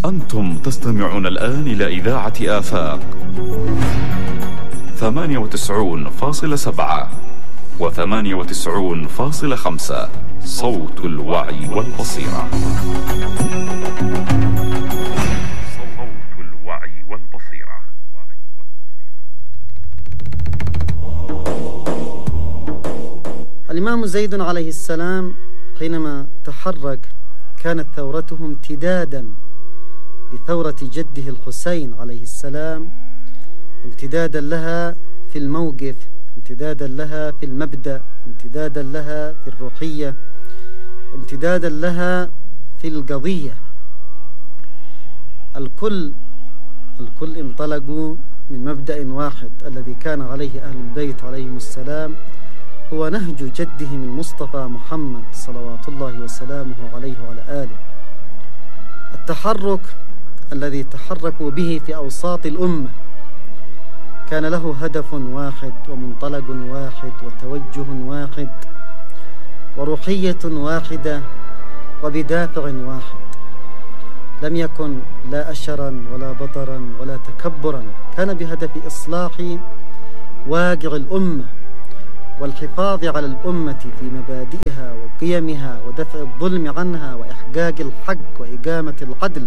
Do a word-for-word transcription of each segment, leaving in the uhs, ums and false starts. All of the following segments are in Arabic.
أنتم تستمعون الآن إلى إذاعة آفاق ثمانية وتسعون فاصلة سبعة وثمانية وتسعون فاصلة خمسة، صوت الوعي والبصيرة. صوت الوعي والبصيرة. الإمام زيد عليه السلام حينما تحرك كانت ثورته امتدادا لثورة جده الحسين عليه السلام، امتدادا لها في الموقف، امتدادا لها في المبدأ، امتدادا لها في الروحية، امتدادا لها في القضية. الكل الكل انطلقوا من مبدأ واحد الذي كان عليه أهل البيت عليهم السلام، هو نهج جدهم المصطفى محمد صلوات الله وسلامه عليه وعلى آله. التحرك الذي تحركوا به في أوساط الأمة كان له هدف واحد ومنطلق واحد وتوجه واحد وروحية واحدة وبدافع واحد. لم يكن لا أشرا ولا بطرا ولا تكبرا، كان بهدف إصلاح واقع الأمة والحفاظ على الأمة في مبادئها وقيمها ودفع الظلم عنها وإحقاق الحق وإقامة العدل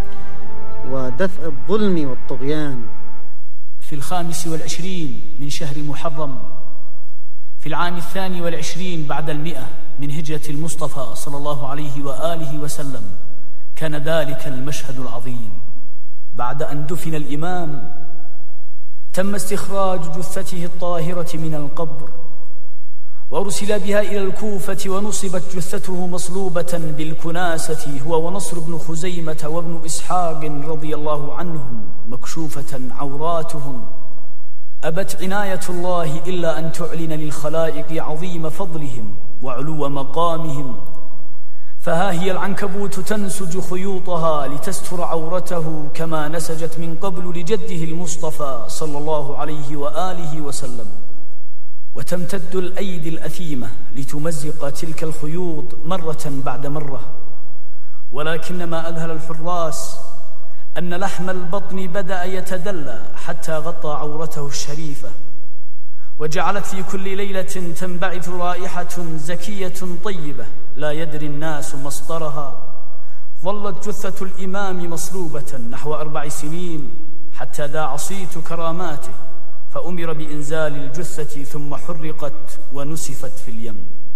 ودفع الظلم والطغيان. في الخامس والعشرين من شهر محرم في العام الثاني والعشرين بعد المئة من هجرة المصطفى صلى الله عليه وآله وسلم كان ذلك المشهد العظيم. بعد أن دفن الإمام تم استخراج جثته الطاهرة من القبر وأرسل بها إلى الكوفة، ونصبت جثته مصلوبة بالكناسة هو ونصر بن خزيمة وابن إسحاق رضي الله عنهم مكشوفة عوراتهم. أبت عناية الله إلا أن تعلن للخلائق عظيم فضلهم وعلو مقامهم، فها هي العنكبوت تنسج خيوطها لتستر عورته كما نسجت من قبل لجده المصطفى صلى الله عليه وآله وسلم، وتمتد الأيدي الأثيمة لتمزق تلك الخيوط مرة بعد مرة. ولكن ما أذهل الحراس أن لحم البطن بدأ يتدلى حتى غطى عورته الشريفة، وجعلت في كل ليلة تنبعث رائحة زكية طيبة لا يدري الناس مصدرها. ظلت جثة الإمام مصلوبة نحو أربع سنين حتى ذاع صيت كراماته، فأمر بإنزال الجثة ثم حرقت ونسفت في اليم.